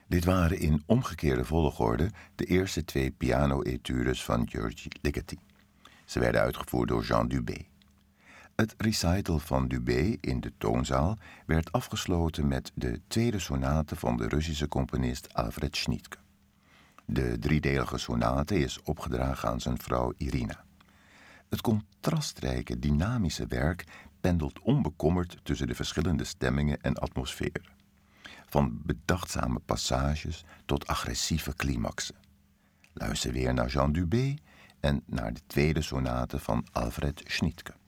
Dit waren in omgekeerde volgorde de eerste 2 piano-etudes van György Ligeti. Ze werden uitgevoerd door Jean Dubé. Het recital van Dubé in de toonzaal werd afgesloten met de tweede sonate van de Russische componist Alfred Schnittke. De 3-delige sonate is opgedragen aan zijn vrouw Irina. Het contrastrijke, dynamische werk pendelt onbekommerd tussen de verschillende stemmingen en atmosferen. Van bedachtzame passages tot agressieve climaxen. Luister weer naar Jean Dubé en naar de tweede sonate van Alfred Schnittke.